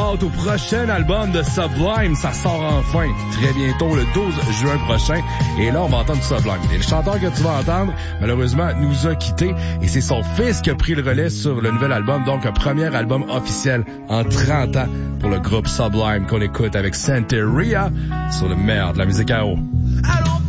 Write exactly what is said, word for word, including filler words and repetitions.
hâte au prochain album de Sublime. Ça sort enfin très bientôt, le douze juin prochain. Et là, on va entendre Sublime. Et le chanteur que tu vas entendre, malheureusement, nous a quittés. Et c'est son fils qui a pris le relais sur le nouvel album. Donc, un premier album officiel en trente ans pour le groupe Sublime qu'on écoute avec Santeria sur le meilleur de la musique à eau.